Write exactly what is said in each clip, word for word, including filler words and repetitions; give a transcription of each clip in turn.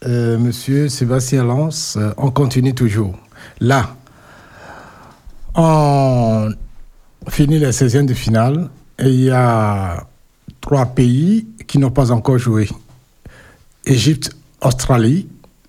euh, monsieur Sébastien Lance, euh, on continue toujours. Là, on finit les seizièmes de finale et il y a trois pays qui n'ont pas encore joué. Égypte, Australie,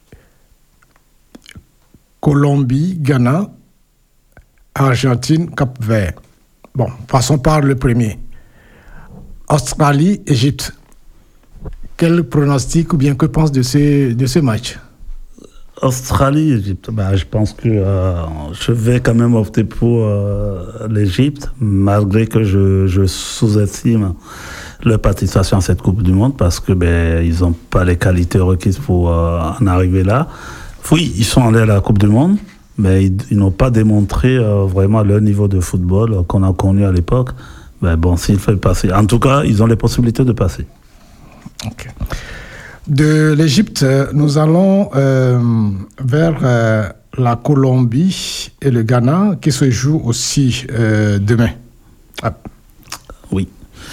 Colombie, Ghana, Argentine, Cap-Vert. Bon, passons par le premier. Australie, Égypte. Quel pronostic ou bien que pense de ce, de ce match? Australie, Égypte. Ben, je pense que euh, je vais quand même opter pour euh, l'Égypte, malgré que je, je sous-estime leur participation à cette Coupe du Monde, parce que ben, ils n'ont pas les qualités requises pour euh, en arriver là. Oui, ils sont allés à la Coupe du Monde, mais ils, ils n'ont pas démontré euh, vraiment leur niveau de football euh, qu'on a connu à l'époque. Ben, bon, s'il fait passer. En tout cas, ils ont les possibilités de passer. Okay. De l'Égypte, nous allons euh, vers euh, la Colombie et le Ghana qui se jouent aussi euh, demain. Ah. Oui.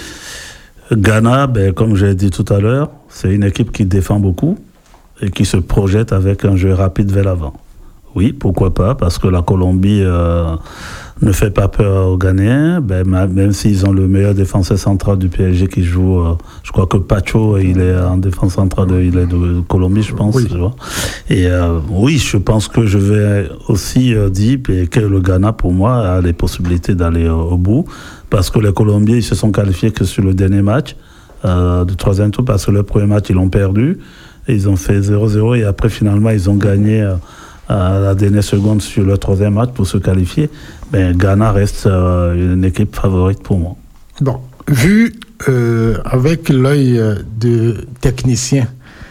Ghana, ben, comme j'ai dit tout à l'heure, c'est une équipe qui défend beaucoup et qui se projette avec un jeu rapide vers l'avant. Oui, pourquoi pas, parce que la Colombie euh, ne fait pas peur aux Ghanéens, ben, même s'ils ont le meilleur défenseur central du P S G qui joue, euh, je crois que Pacho, il est en défense centrale, de, il est de Colombie, je pense. Oui. Tu vois. Et euh, oui, je pense que je vais aussi euh, dire que le Ghana, pour moi, a les possibilités d'aller euh, au bout, parce que les Colombiens, ils se sont qualifiés que sur le dernier match euh, du troisième tour, parce que le premier match, ils l'ont perdu, et ils ont fait zéro zéro, et après, finalement, ils ont gagné euh, à la dernière seconde sur le troisième match pour se qualifier. Ben, Ghana reste euh, une équipe favorite pour moi. Bon, vu euh, avec l'œil de technicien,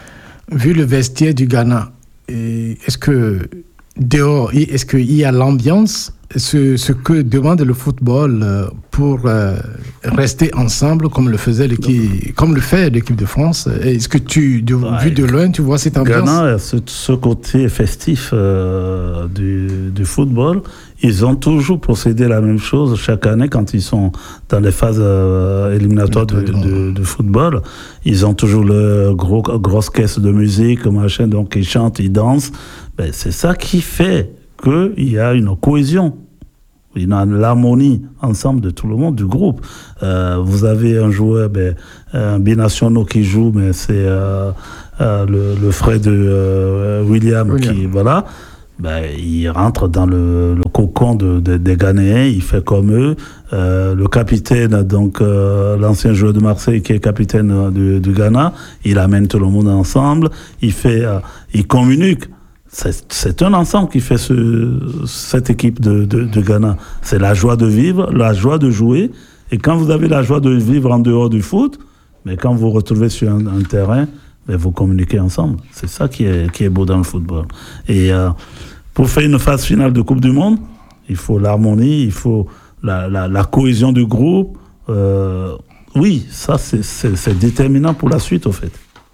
vu le vestiaire du Ghana, et est-ce que dehors, est-ce qu'il y a l'ambiance, ce, ce que demande le football euh, pour euh, rester ensemble comme le faisait l'équipe, comme le fait l'équipe de France? Est-ce que tu, de, ouais, vu de loin, tu vois cette ambiance? Ghana, ce, ce côté festif euh, du, du football, ils ont toujours procédé la même chose chaque année quand ils sont dans les phases euh, éliminatoires de, de, de football. Ils ont toujours le gros grosse caisse de musique, machin, donc ils chantent, ils dansent. Ben, c'est ça qui fait qu'il y a une cohésion. Il y a l'harmonie ensemble de tout le monde, du groupe. Euh, vous avez un joueur, ben, un binationaux qui joue, mais c'est euh, euh, le, le frère de euh, William, William qui, voilà, ben, il rentre dans le, le cocon de, de, des Ghanéens, il fait comme eux. Euh, le capitaine, donc euh, l'ancien joueur de Marseille qui est capitaine du, du Ghana, il amène tout le monde ensemble, il fait, euh, il communique. C'est, c'est un ensemble qui fait ce, cette équipe de, de, de Ghana. C'est la joie de vivre, la joie de jouer. Et quand vous avez la joie de vivre en dehors du foot, mais quand vous vous retrouvez sur un, un terrain, mais vous communiquez ensemble. C'est ça qui est, qui est beau dans le football. Et euh, pour faire une phase finale de Coupe du Monde, il faut l'harmonie, il faut la, la, la cohésion du groupe. Euh, oui, ça, c'est, c'est, c'est déterminant pour la suite, au fait.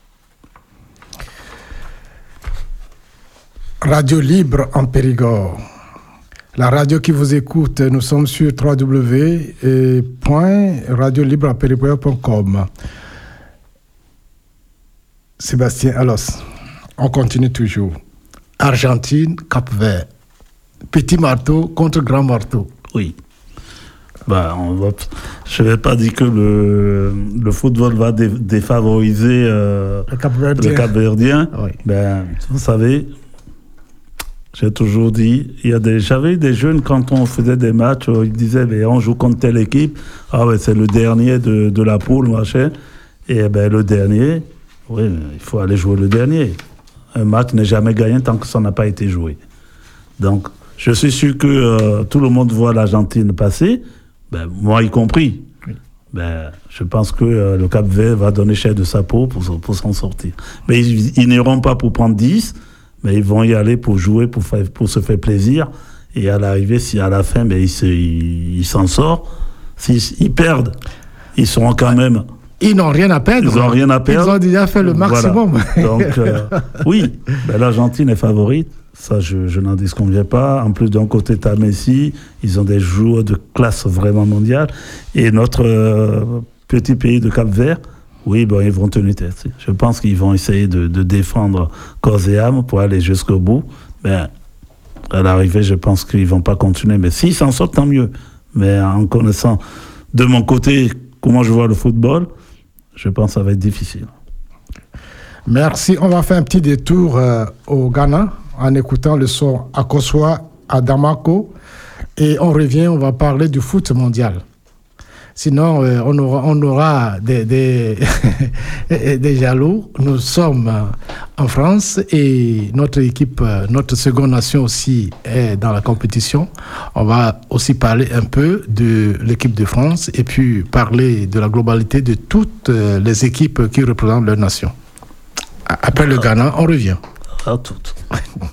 Radio Libre en Périgord. La radio qui vous écoute, nous sommes sur w w w point radio libre en périgord point com. Sébastien, alors, on continue toujours. Argentine, Cap-Vert. Petit marteau contre grand marteau. Oui. Bah, on va, je ne vais pas dire que le, le football va dé, défavoriser euh, le Cap-Verdien. Le Cap-Verdien. Oui. Ben, vous savez, j'ai toujours dit, il y a des, j'avais des jeunes, quand on faisait des matchs, ils disaient, ben, on joue contre telle équipe, ah ouais, c'est le dernier de, de la poule, machin. Et ben, le dernier, oui, il faut aller jouer le dernier. Un match n'est jamais gagné tant que ça n'a pas été joué. Donc, je suis sûr que euh, tout le monde voit l'Argentine passer, ben, moi y compris. Oui. Ben, je pense que euh, le Cap-Vert va donner cher de sa peau pour, pour s'en sortir. Mais ils, ils n'iront pas pour prendre dix, mais ils vont y aller pour jouer, pour, faire, pour se faire plaisir. Et à l'arrivée, si à la fin, ben, ils, se, ils, ils s'en sortent. S'ils ils perdent, ils seront quand même... Ils n'ont rien à perdre. Ils n'ont rien à perdre. Ils ont déjà fait le maximum. Voilà. Donc, euh, oui, ben, l'Argentine est favorite. Ça, je, je n'en disconviens pas. En plus, d'un côté, t'as Messi. Ils ont des joueurs de classe vraiment mondiale. Et notre euh, petit pays de Cap-Vert, Oui, bon, ils vont tenir tête. Je pense qu'ils vont essayer de, de défendre corps et âme pour aller jusqu'au bout. Mais à l'arrivée, je pense qu'ils ne vont pas continuer. Mais s'ils s'en sortent, tant mieux. Mais en connaissant de mon côté comment je vois le football, je pense que ça va être difficile. Merci. On va faire un petit détour euh, au Ghana en écoutant le son Akosua à Damako. Et on revient, on va parler du foot mondial. Sinon, euh, on aura, on aura des, des, des jaloux. Nous sommes en France et notre équipe, notre seconde nation aussi est dans la compétition. On va aussi parler un peu de l'équipe de France et puis parler de la globalité de toutes les équipes qui représentent leur nation. Après le Ghana, on revient. À toutes.